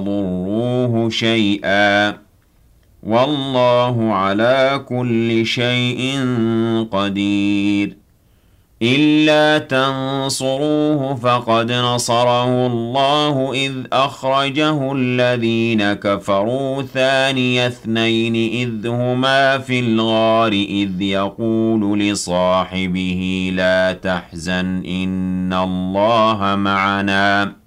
يضروه شيئا والله على كل شيء قدير إلا تنصروه فقد نصره الله إذ أخرجه الذين كفروا ثاني اثنين إذ هما في الغار إذ يقول لصاحبه لا تحزن إن الله معنا